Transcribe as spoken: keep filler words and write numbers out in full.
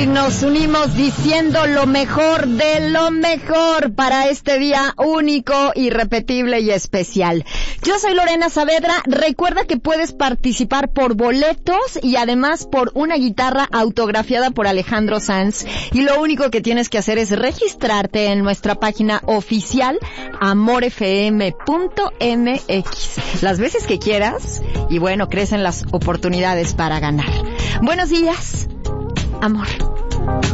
Y nos unimos diciendo lo mejor de lo mejor para este día único, irrepetible y especial. Yo soy Lorena Saavedra. Recuerda que puedes participar por boletos y además por una guitarra autografiada por Alejandro Sanz. Y lo único que tienes que hacer es registrarte en nuestra página oficial amor f m punto m x las veces que quieras y bueno, crecen las oportunidades para ganar. Buenos días, amor.